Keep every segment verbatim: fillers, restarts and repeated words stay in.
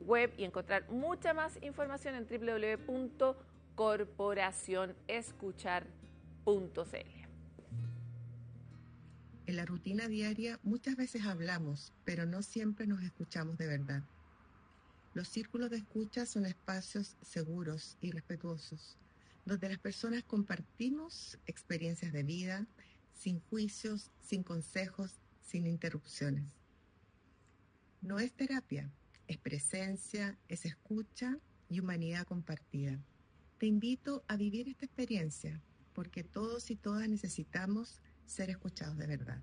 web y encontrar mucha más información en doble u doble u doble u punto corporación escuchar punto c l. En la rutina diaria muchas veces hablamos, pero no siempre nos escuchamos de verdad. Los círculos de escucha son espacios seguros y respetuosos, donde las personas compartimos experiencias de vida, sin juicios, sin consejos, sin interrupciones. No es terapia, es presencia, es escucha y humanidad compartida. Te invito a vivir esta experiencia, porque todos y todas necesitamos ser escuchados de verdad.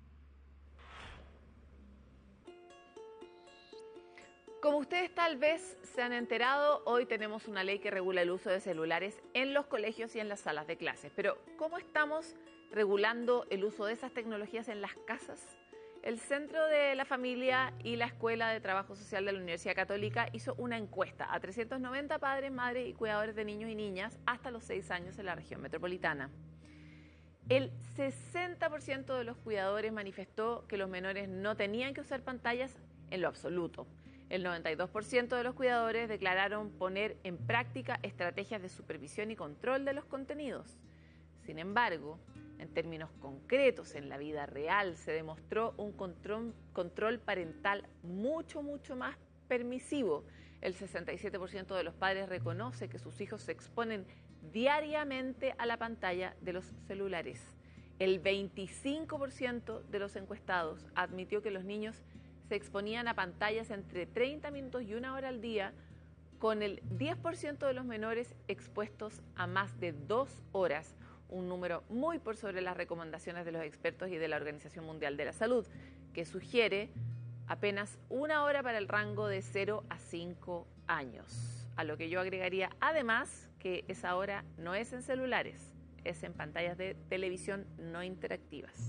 Como ustedes tal vez se han enterado, hoy tenemos una ley que regula el uso de celulares en los colegios y en las salas de clases. Pero, ¿cómo estamos regulando el uso de esas tecnologías en las casas? El Centro de la Familia y la Escuela de Trabajo Social de la Universidad Católica hizo una encuesta a trescientos noventa padres, madres y cuidadores de niños y niñas hasta los seis años en la región metropolitana. El sesenta por ciento de los cuidadores manifestó que los menores no tenían que usar pantallas en lo absoluto. El noventa y dos por ciento de los cuidadores declararon poner en práctica estrategias de supervisión y control de los contenidos. Sin embargo, en términos concretos, en la vida real, se demostró un control, control parental mucho, mucho más permisivo. El sesenta y siete por ciento de los padres reconoce que sus hijos se exponen diariamente a la pantalla de los celulares. El veinticinco por ciento de los encuestados admitió que los niños se exponían a pantallas entre treinta minutos y una hora al día, con el diez por ciento de los menores expuestos a más de dos horas, un número muy por sobre las recomendaciones de los expertos y de la Organización Mundial de la Salud, que sugiere apenas una hora para el rango de cero a cinco años. A lo que yo agregaría además que esa hora no es en celulares, es en pantallas de televisión no interactivas.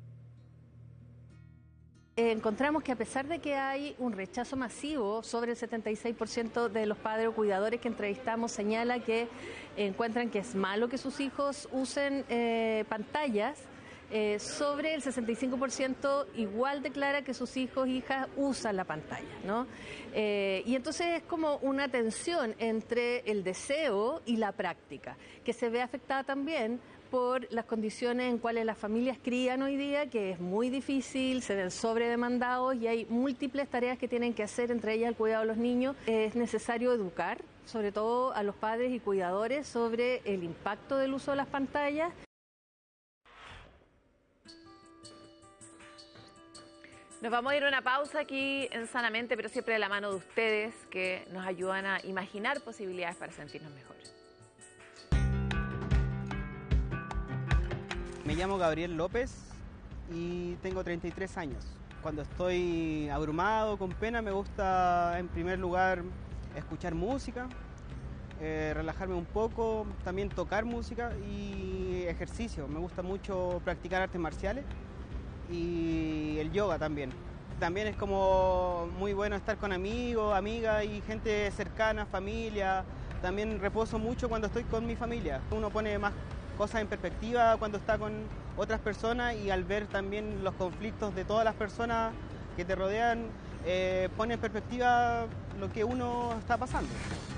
Encontramos que a pesar de que hay un rechazo masivo, sobre el setenta y seis por ciento de los padres o cuidadores que entrevistamos señala que encuentran que es malo que sus hijos usen eh, pantallas, eh, sobre el sesenta y cinco por ciento igual declara que sus hijos e hijas usan la pantalla, ¿no? Eh, y entonces es como una tensión entre el deseo y la práctica, que se ve afectada también por las condiciones en cuales las familias crían hoy día, que es muy difícil, se ven sobredemandados y hay múltiples tareas que tienen que hacer, entre ellas el cuidado de los niños. Es necesario educar, sobre todo a los padres y cuidadores, sobre el impacto del uso de las pantallas. Nos vamos a ir a una pausa aquí en Sanamente, pero siempre de la mano de ustedes, que nos ayudan a imaginar posibilidades para sentirnos mejor. Me llamo Gabriel López y tengo treinta y tres años. Cuando estoy abrumado, con pena, me gusta en primer lugar escuchar música, eh, relajarme un poco, también tocar música y ejercicio. Me gusta mucho practicar artes marciales y el yoga también. También es como muy bueno estar con amigos, amigas y gente cercana, familia. También reposo mucho cuando estoy con mi familia. Uno pone más cosas en perspectiva cuando está con otras personas y al ver también los conflictos de todas las personas que te rodean, eh, pone en perspectiva lo que uno está pasando.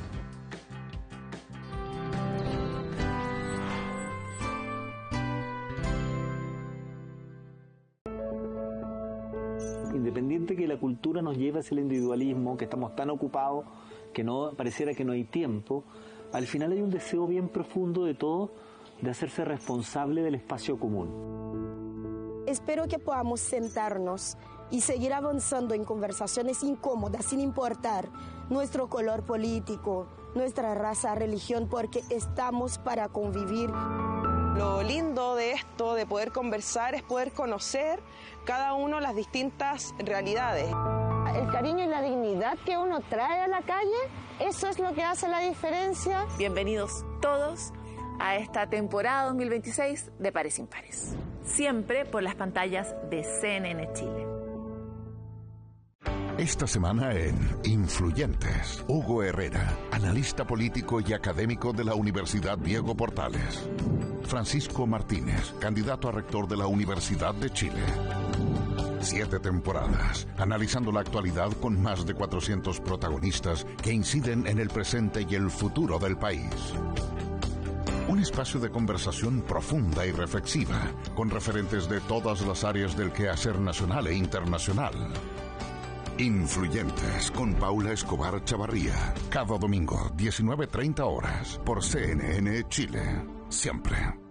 Independiente que la cultura nos lleve hacia el individualismo, que estamos tan ocupados que no pareciera que no hay tiempo, al final hay un deseo bien profundo de todos de hacerse responsable del espacio común. Espero que podamos sentarnos y seguir avanzando en conversaciones incómodas sin importar nuestro color político, nuestra raza, religión, porque estamos para convivir. Lo lindo de esto, de poder conversar, es poder conocer cada uno las distintas realidades. El cariño y la dignidad que uno trae a la calle, eso es lo que hace la diferencia. Bienvenidos todos a esta temporada dos mil veintiséis de Pares Impares, siempre por las pantallas de C N N Chile. Esta semana en Influyentes, Hugo Herrera, analista político y académico de la Universidad Diego Portales. Francisco Martínez, candidato a rector de la Universidad de Chile. Siete temporadas, analizando la actualidad con más de cuatrocientos protagonistas que inciden en el presente y el futuro del país. Un espacio de conversación profunda y reflexiva, con referentes de todas las áreas del quehacer nacional e internacional. Influyentes, con Paula Escobar Chavarría. Cada domingo, diecinueve treinta horas, por C N N Chile. Siempre.